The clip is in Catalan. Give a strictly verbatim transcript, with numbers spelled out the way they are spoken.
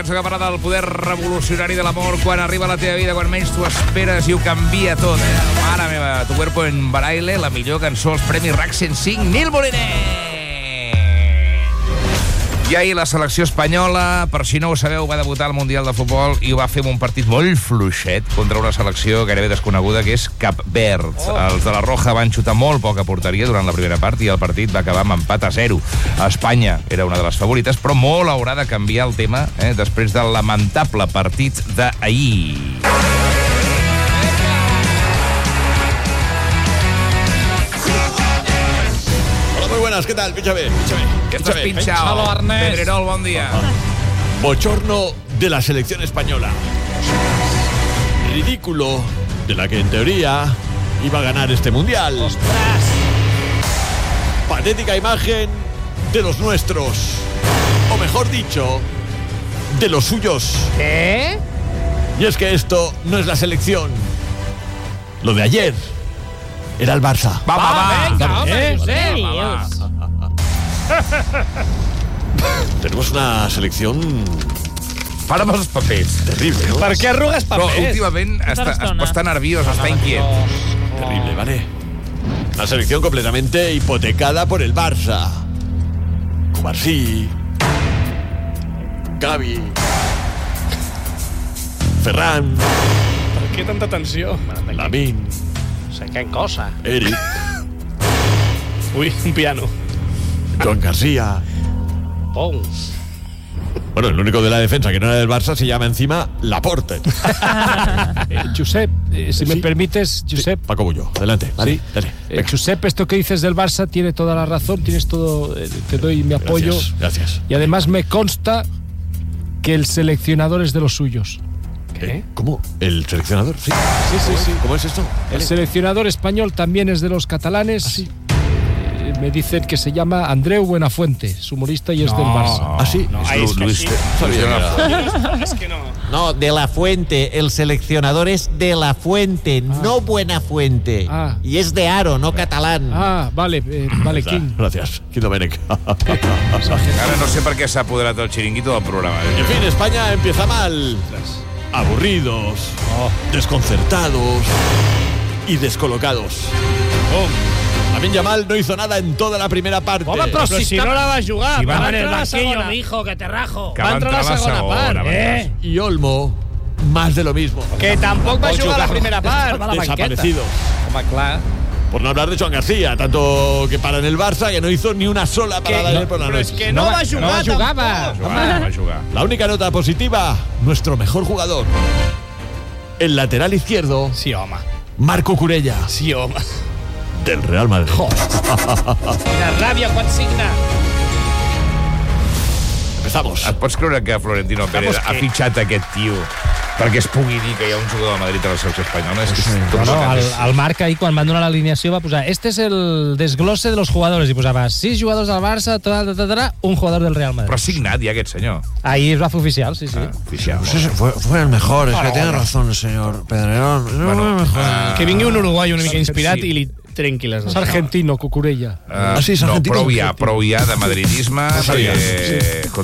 que parla del poder revolucionari de l'amor quan arriba a la teva vida, quan menys t'ho esperes i ho canvia tot. Eh? Mare meva, Tu cuerpo en braille, la millor cançó als Premis RAC cent cinc, Nil Moliner! I ahir la selecció espanyola, per si no ho sabeu, va debutar al Mundial de Futbol i ho va fer amb un partit molt fluixet contra una selecció gairebé desconeguda, que és Cap Verd. Oh. Els de la Roja van xutar molt poca porteria durant la primera part i el partit va acabar amb empat a zero. Espanya era una de les favorites, però molt haurà de canviar el tema eh, després del lamentable partit d'ahir. Buenas, ¿qué tal? Pínchame, pínchame. ¿Qué estás pinchado? Hola, Ernest. Pedrerol, buen día. Bochorno de la selección española. Ridículo de la que en teoría iba a ganar este mundial. ¡Ostras! Patética imagen de los nuestros. O mejor dicho, de los suyos. ¿Qué? Y es que esto no es la selección. Lo de ayer era el Barça. Va, va, va. Venga, hombre, ¿Eh? en serio. Tenemos una selección Para'm els papers. terrible, ¿no? Per què arrugues Però papers? últimament està, està nerviós, està inquiet. Terrible, ¿vale? Una selección completamente hipotecada por el Barça. Cubarsí, Gavi, Ferran, Per què tanta tensió? Lamine, No sé qué cosa. Eric, Ui, un piano. Joan García. Pum. Bueno, el único de la defensa que no era del Barça se llama encima Laporte. Eh, Josep, eh, si Sí. me permites, Josep. Paco Bullo, adelante. Vale, Sí. dale. Eh, Venga. Josep, esto que dices del Barça tiene toda la razón, tienes todo, eh, te doy mi apoyo. Gracias, gracias. Y además me consta que el seleccionador es de los suyos. ¿Qué? ¿Cómo? ¿El seleccionador? Sí. Sí, sí, sí. ¿Cómo es esto? El seleccionador español también es de los catalanes. Eh, me dicen que se llama Andreu Buenafuente, es humorista y es del Barça. ¿Ah, sí? No, ahí es que Luis, sí. Luis, Es que no. No, de la Fuente. El seleccionador es de la Fuente, Ah. no Buenafuente. Ah. Y es de Aro, no catalán. Ah, vale, eh, vale, King. Gracias. Quito Benec. Ara no sé per què s'ha apoderat el xiringuito del programa. En fin, España empieza mal. Aburridos, desconcertados y descolocados. Lamine Yamal no hizo nada en toda la primera parte. Home, però si, Si no la va jugar, Si va va en el entrar a la banquillo, segona. mijo, que te rajo. Que Va entrar a la segona part, va Eh? entrar. Y Olmo, más de lo mismo. Que tampoc va jugar la primera part. Estava a la banqueta. Desaparecido. Home, clar. Por no hablar de Joan García, tanto que para en el Barça, que no hizo ni una sola parada ayer por la Però és noche. que no, va jugar, no va jugar, va. tampoc. Va, va jugar. La única nota positiva, nuestro mejor jugador. El lateral izquierdo, Sí, home. Marco Curella, Sí, home. del Real Madrid. Quina ràbia quan signa. Empezamos. Et pots creure que Florentino Pérez ha fitxat aquest tio perquè es pugui dir que hi ha un jugador del Madrid a la selecció espanyola? És que és tot No, no, plegat, el, és- el Marc ahir, quan van donar l'alineació, va posar este es el desglose de los jugadores, i posava sis jugadors del Barça, ta, ta, ta, ta, ta, un jugador del Real Madrid. Però ha signat ja aquest senyor. Ahir es va fer oficial, sí, sí. Ah, oficial. Fue, fue el mejor, es que tiene razón el señor Pedrerol. No, Bueno, no, mejor. ah, Que vingui un uruguai una mica inspirat Sí. i li trenqui les Es argentino, Cucurella. Uh, Ah, sí, és no, argentí, prou ja, argentí. prou ja de madridisme, sabia. perquè